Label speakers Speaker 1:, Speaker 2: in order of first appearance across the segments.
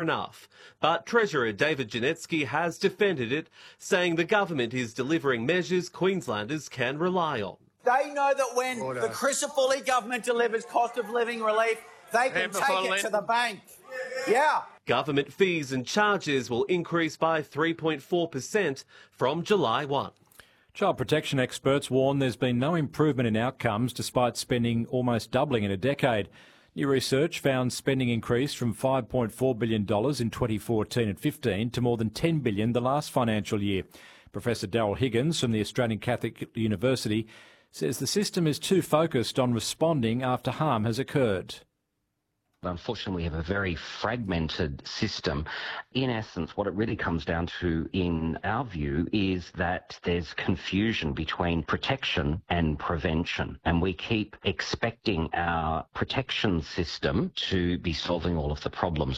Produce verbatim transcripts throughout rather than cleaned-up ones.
Speaker 1: enough. But Treasurer David Janetsky has defended it, saying the government is delivering measures Queenslanders can rely on.
Speaker 2: They know that when
Speaker 3: Order.
Speaker 2: the Crisafulli government delivers cost of living relief, they can
Speaker 3: Hamper
Speaker 2: take
Speaker 3: Foley.
Speaker 2: it to the bank. Yeah.
Speaker 1: Government fees and charges will increase by three point four percent from July first.
Speaker 4: Child protection experts warn there's been no improvement in outcomes despite spending almost doubling in a decade. New research found spending increased from five point four billion dollars in twenty fourteen and fifteen to more than ten billion dollars the last financial year. Professor Daryl Higgins from the Australian Catholic University says the system is too focused on responding after harm has occurred.
Speaker 5: Unfortunately, we have a very fragmented system. In essence, what it really comes down to, in our view, is that there's confusion between protection and prevention. And we keep expecting our protection system to be solving all of the problems.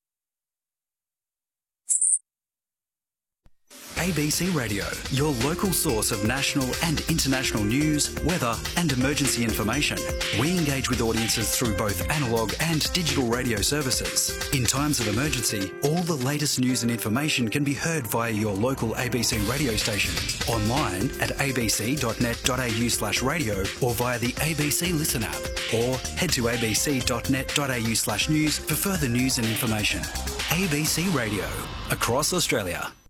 Speaker 6: A B C Radio, your local source of national and international news, weather and emergency information. We engage with audiences through both analogue and digital radio services. In times of emergency, all the latest news and information can be heard via your local A B C radio station, online at abc.net.au slash radio or via the A B C Listen app, or head to abc.net.au slash news for further news and information. A B C Radio, across Australia.